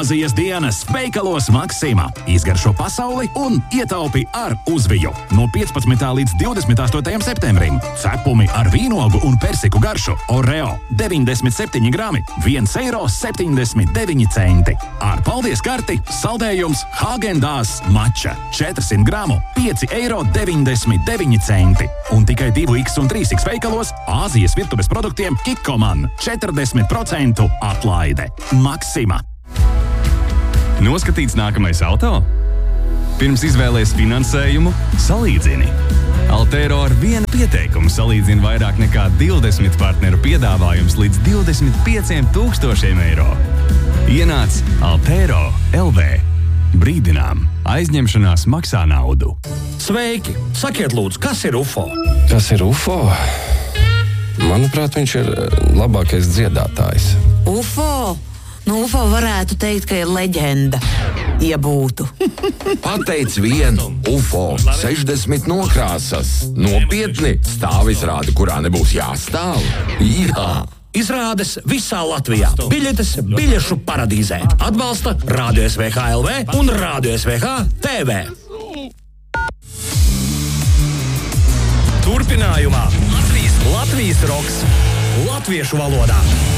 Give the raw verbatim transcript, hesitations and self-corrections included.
Āzijas dienas veikalos Maksima. Izgaršo pasauli un ietaupi ar uzviju. No piecpadsmitā līdz divdesmit astotajam septembrim. Cepumi ar vīnogu un persiku garšu. Oreo deviņdesmit septiņi grami, viens eiro septiņdesmit deviņi centi. Ar paldies karti saldējums Hāgendās mača četrsimt gramu, pieci eiro deviņdesmit deviņi centi. Un tikai divi iks un trīs iks veikalos Āzijas virtuves produktiem Kikoman četrdesmit procentu atlaide. Maksima. Noskatīts nākamais auto? Pirms izvēlēs finansējumu, salīdzini. Altero ar vienu pieteikumu salīdzina vairāk nekā divdesmit partneru piedāvājums līdz divdesmit pieciem tūkstošiem eiro. Ienāc Altero L V. Brīdinām, aizņemšanās maksā naudu. Sveiki! Sakiet lūdzu, kas ir U F O? Kas ir U F O? Manuprāt, viņš ir labākais dziedātājs. U F O? Nu, U F O varētu teikt, ka ir leģenda, ja būtu. Pateic vienu, U F O sešdesmit nokrāsas. Nopietni, stāvizrāde, kurā nebūs jāstāv. Jā! Izrādes visā Latvijā. Biļetes biļešu paradīzē. Atbalsta Radio S V H L V un Radio S V H T V. Turpinājumā Latvijas, Latvijas roks latviešu valodā.